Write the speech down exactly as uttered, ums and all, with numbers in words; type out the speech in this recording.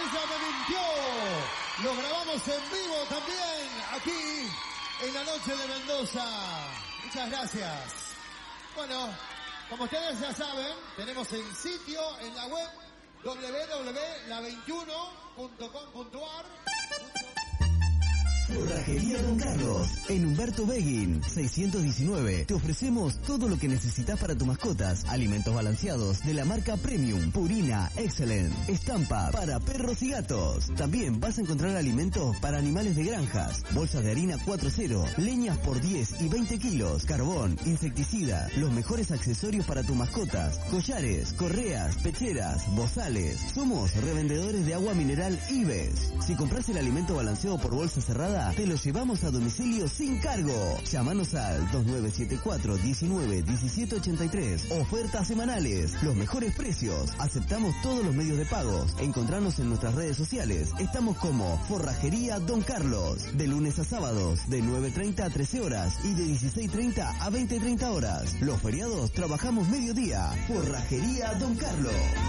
ella me mintió. Lo grabamos en vivo también aquí en la noche de Mendoza. Muchas gracias. Bueno, como ustedes ya saben, tenemos el sitio en la web doble u doble u doble u punto la veintiuno punto com punto a r. Forrajería Don Carlos, en Humberto Beguín, seiscientos diecinueve. Te ofrecemos todo lo que necesitas para tus mascotas. Alimentos balanceados de la marca Premium, Purina, Excellent, Estampa para perros y gatos. También vas a encontrar alimentos para animales de granjas, bolsas de harina cuatro cero, leñas por diez y veinte kilos, carbón, insecticida, los mejores accesorios para tus mascotas, collares, correas, pecheras, bozales. Somos revendedores de agua mineral Ives. Si compras el alimento balanceado por bolsa cerrada, te lo llevamos a domicilio sin cargo. Llámanos al dos nueve siete cuatro, diecinueve, diecisiete ochenta y tres. Ofertas semanales, los mejores precios. Aceptamos todos los medios de pagos. Encontranos en nuestras redes sociales. Estamos como Forrajería Don Carlos. De lunes a sábados, de nueve treinta a trece horas y de dieciséis treinta a veinte treinta horas. Los feriados trabajamos mediodía. Forrajería Don Carlos.